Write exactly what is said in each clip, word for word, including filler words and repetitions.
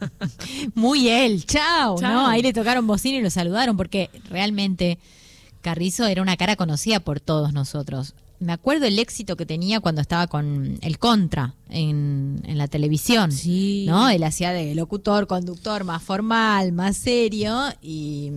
Muy él, chao, Chao. ¿no? Ahí le tocaron bocina y lo saludaron, porque realmente Carrizo era una cara conocida por todos nosotros. Me acuerdo el éxito que tenía cuando estaba con el Contra en, en la televisión, Sí. ¿no? Él hacía de locutor, conductor, más formal, más serio, y,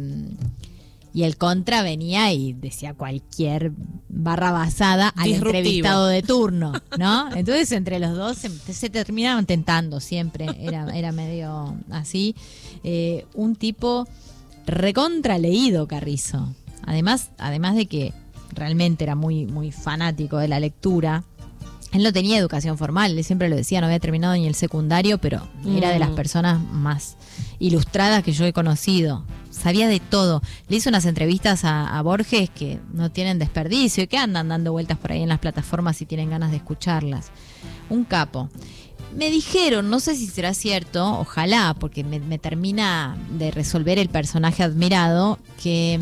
y el Contra venía y decía cualquier barra basada al Disruptivo. entrevistado de turno, ¿no? Entonces entre los dos se, se terminaban tentando siempre, era, era medio así. Eh, un tipo recontra leído, Carrizo. Además, además de que realmente era muy, muy fanático de la lectura. Él no tenía educación formal, él siempre lo decía, no había terminado ni el secundario, pero mm. era de las personas más ilustradas que yo he conocido. Sabía de todo. Le hizo unas entrevistas a, a Borges que no tienen desperdicio y que andan dando vueltas por ahí en las plataformas si tienen ganas de escucharlas. Un capo. Me dijeron, no sé si será cierto, ojalá, porque me, me termina de resolver el personaje admirado, que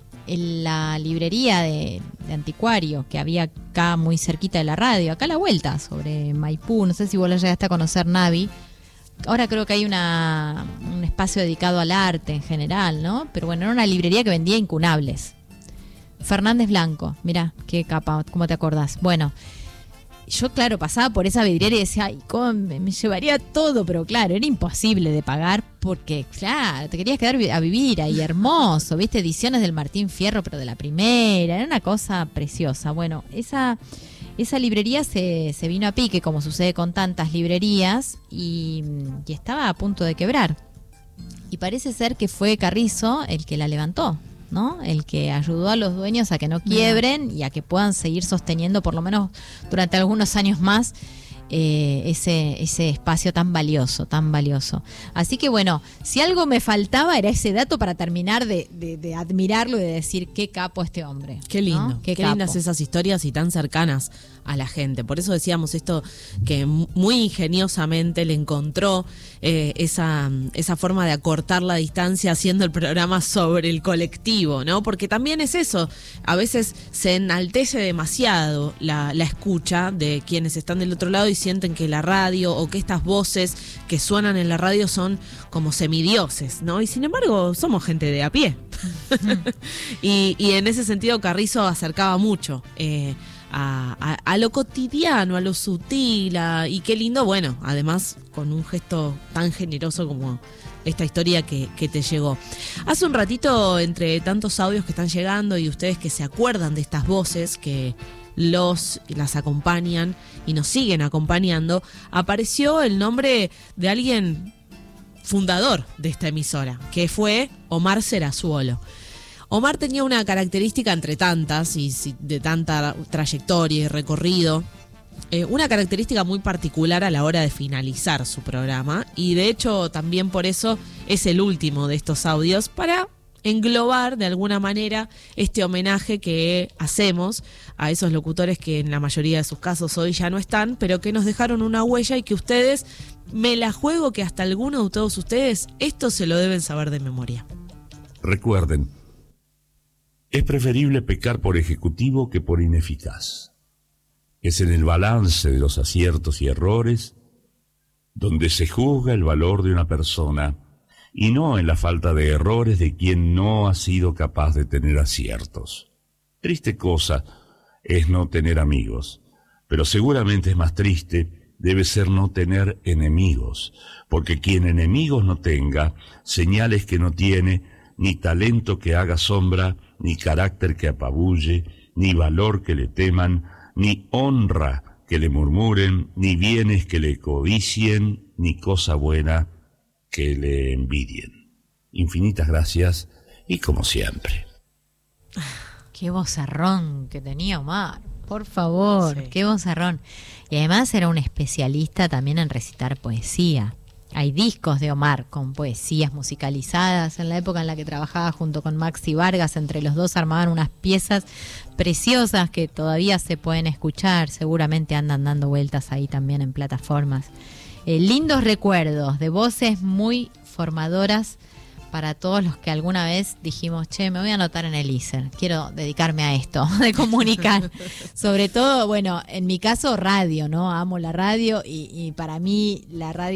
en la librería de, de anticuario que había acá muy cerquita de la radio, acá a la vuelta, sobre Maipú, no sé si vos la llegaste a conocer, Navi. Ahora creo que hay una un espacio dedicado al arte en general, ¿no? Pero bueno, era una librería que vendía incunables. Fernández Blanco, mirá, qué capa, ¿cómo te acordás? Bueno, yo, claro, pasaba por esa vidriera y decía, ay, ¿cómo me, me llevaría todo? Pero claro, era imposible de pagar porque, claro, te querías quedar a vivir ahí, hermoso, ¿viste? Ediciones del Martín Fierro, pero de la primera, era una cosa preciosa. Bueno, esa, esa librería se, se vino a pique, como sucede con tantas librerías, y, y estaba a punto de quebrar. Y parece ser que fue Carrizo el que la levantó, ¿no? El que ayudó a los dueños a que no quiebren y a que puedan seguir sosteniendo por lo menos durante algunos años más eh, ese, ese espacio tan valioso, tan valioso. Así que bueno, si algo me faltaba era ese dato para terminar de, de, de admirarlo y de decir qué capo este hombre. Qué lindo, ¿no? Qué, qué capo. lindas esas historias y tan cercanas a la gente. Por eso decíamos esto, que muy ingeniosamente le encontró eh, esa, esa forma de acortar la distancia haciendo el programa sobre el colectivo, ¿no? Porque también es eso, a veces se enaltece demasiado la, la escucha de quienes están del otro lado y sienten que la radio o que estas voces que suenan en la radio son como semidioses, ¿no? Y sin embargo somos gente de a pie. y, y en ese sentido Carrizo acercaba mucho eh, A, a, a lo cotidiano, a lo sutil, a, y qué lindo, bueno, además con un gesto tan generoso como esta historia que, que te llegó. Hace un ratito, entre tantos audios que están llegando y ustedes que se acuerdan de estas voces que los las acompañan y nos siguen acompañando, apareció el nombre de alguien fundador de esta emisora, que fue Omar Serazuolo. Omar tenía una característica entre tantas y de tanta trayectoria y recorrido, eh, una característica muy particular a la hora de finalizar su programa, y de hecho también por eso es el último de estos audios, para englobar de alguna manera este homenaje que hacemos a esos locutores que en la mayoría de sus casos hoy ya no están, pero que nos dejaron una huella y que ustedes, me la juego que hasta alguno de todos ustedes esto se lo deben saber de memoria. Recuerden, es preferible pecar por ejecutivo que por ineficaz. Es en el balance de los aciertos y errores donde se juzga el valor de una persona y no en la falta de errores de quien no ha sido capaz de tener aciertos. Triste cosa es no tener amigos, pero seguramente es más triste debe ser no tener enemigos, porque quien enemigos no tenga, señales que no tiene ni talento que haga sombra, ni carácter que apabulle, ni valor que le teman, ni honra que le murmuren, ni bienes que le codicien, ni cosa buena que le envidien. Infinitas gracias y como siempre. Qué vozarrón que tenía Omar, por favor, Sí. qué vozarrón. Y además era un especialista también en recitar poesía. Hay discos de Omar con poesías musicalizadas. En la época en la que trabajaba junto con Maxi Vargas, entre los dos armaban unas piezas preciosas que todavía se pueden escuchar. Seguramente andan dando vueltas ahí también en plataformas. Eh, lindos recuerdos de voces muy formadoras para todos los que alguna vez dijimos, che, me voy a anotar en el I S E R, quiero dedicarme a esto, de comunicar. Sobre todo, bueno, en mi caso, radio, ¿no? Amo la radio y, y para mí la radio